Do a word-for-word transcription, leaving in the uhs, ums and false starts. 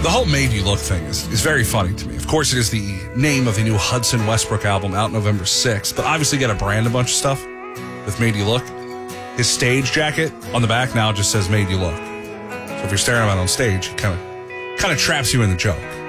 The whole Made You Look thing is, is very funny to me. Of course, it is the name of the new Hudson Westbrook album out November sixth, but obviously got to brand a bunch of stuff with Made You Look. His stage jacket on the back now just says Made You Look. So if you're staring at him on stage, it kind of kind of traps you in the joke.